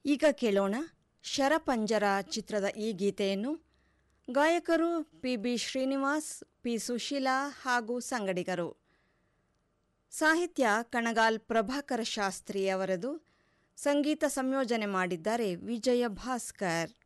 ಈಗ ಕೇಳೋಣ ಶರಪಂಜರ ಚಿತ್ರದ ಈ ಗೀತೆಯನ್ನು. ಗಾಯಕರು ಪಿ.ಬಿ. ಶ್ರೀನಿವಾಸ್, ಪಿ. ಸುಶೀಲಾ ಹಾಗೂ ಸಂಗಡಿಗರು. ಸಾಹಿತ್ಯ ಕಣಗಾಲ್ ಪ್ರಭಾಕರ ಶಾಸ್ತ್ರಿ ಅವರದು. ಸಂಗೀತ ಸಂಯೋಜನೆ ಮಾಡಿದ್ದಾರೆ ವಿಜಯ ಭಾಸ್ಕರ್.